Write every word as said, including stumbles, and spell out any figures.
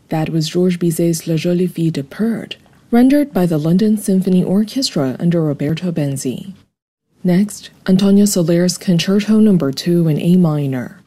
That was Georges Bizet's La Jolie Fille de Pert, rendered by the London Symphony Orchestra under Roberto Benzi. Next, Antonio Soler's Concerto number two in A minor.